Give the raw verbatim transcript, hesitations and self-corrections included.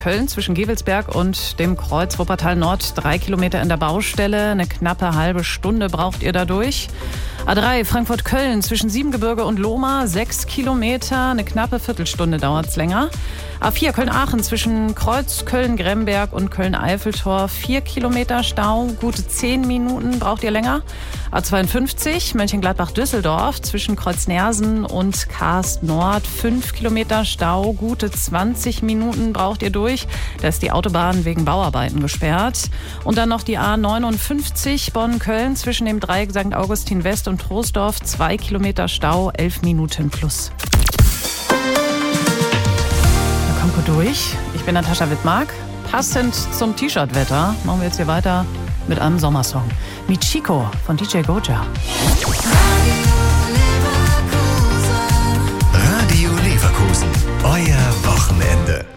Köln zwischen Gevelsberg und dem Kreuz Wuppertal Nord, drei Kilometer in der Baustelle. Eine knappe halbe Stunde braucht ihr dadurch. A drei Frankfurt-Köln zwischen Siebengebirge und Lohmar, sechs Kilometer. Eine knappe Viertelstunde dauert es länger. A vier Köln-Aachen zwischen Kreuz Köln-Gremberg und Köln-Eiffeltor, vier Kilometer Stau. Gute zehn Minuten braucht ihr länger. A zweiundfünfzig Mönchengladbach-Düsseldorf zwischen Kreuz-Nersen und Karst Nord, fünf Kilometer Stau. Gute zwanzig Minuten braucht ihr durch. Da ist die Autobahn wegen Bauarbeiten gesperrt. Und dann noch die A neunundfünfzig Bonn-Köln zwischen dem Dreieck Sankt Augustin West und Troisdorf, zwei Kilometer Stau, elf Minuten plus. Da kommt gut durch. Ich bin Natascha Wittmark. Passend zum T-Shirt-Wetter machen wir jetzt hier weiter mit einem Sommersong. Michiko von D J Goja. Radio Leverkusen, euer Wochenende.